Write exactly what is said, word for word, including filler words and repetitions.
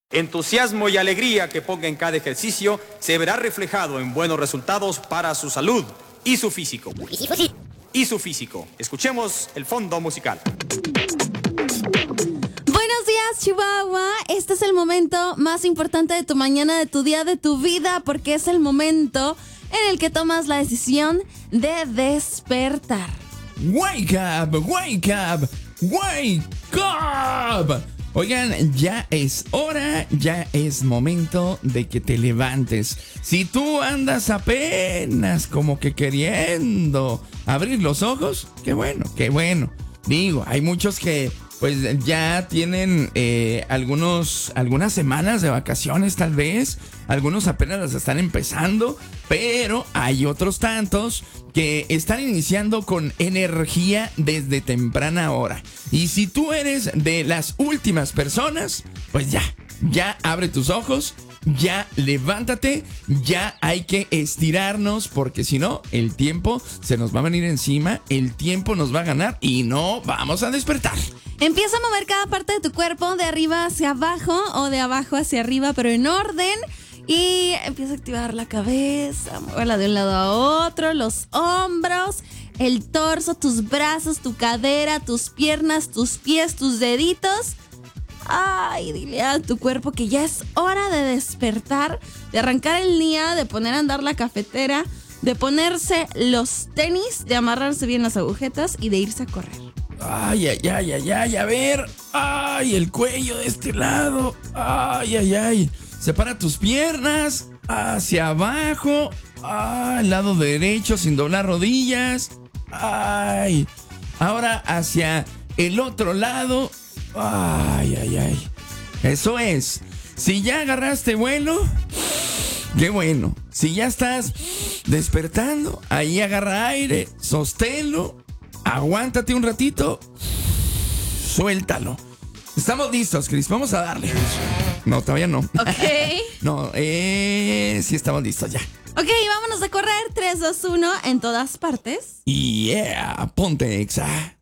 Entusiasmo y alegría que ponga en cada ejercicio se verá reflejado en buenos resultados para su salud y su físico. Y su físico. Escuchemos el fondo musical. Buenos días, Chihuahua. Este es el momento más importante de tu mañana, de tu día, de tu vida, porque es el momento en el que tomas la decisión de despertar. Wake up, wake up, wake up. Oigan, ya es hora, ya es momento de que te levantes. Si tú andas apenas como que queriendo abrir los ojos, qué bueno, qué bueno. Digo, hay muchos que pues ya tienen eh, algunos, algunas semanas de vacaciones tal vez. Algunos apenas las están empezando, pero hay otros tantos que están iniciando con energía desde temprana hora. Y si tú eres de las últimas personas, pues ya, ya abre tus ojos, ya levántate, ya hay que estirarnos, porque si no, el tiempo se nos va a venir encima, el tiempo nos va a ganar y no vamos a despertar. Empieza a mover cada parte de tu cuerpo de arriba hacia abajo o de abajo hacia arriba, pero en orden. Y empieza a activar la cabeza, muévela de un lado a otro, los hombros, el torso, tus brazos, tu cadera, tus piernas, tus pies, tus deditos. Ay, dile a tu cuerpo que ya es hora de despertar, de arrancar el día, de poner a andar la cafetera, de ponerse los tenis, de amarrarse bien las agujetas y de irse a correr. Ay, ay, ay, ay, ay, a ver. Ay, el cuello de este lado. Ay, ay, ay. Separa tus piernas hacia abajo. Ay, al lado derecho sin doblar rodillas. Ay. Ahora hacia el otro lado. Ay, ay, ay. Eso es. Si ya agarraste vuelo, qué bueno. Si ya estás despertando, ahí agarra aire, sosténlo, aguántate un ratito, suéltalo. Estamos listos, Cris. Vamos a darle. No, todavía no. Ok. No, eh, sí estamos listos ya. Ok, vámonos a correr. tres, dos, uno en todas partes. Yeah, ponte Exa.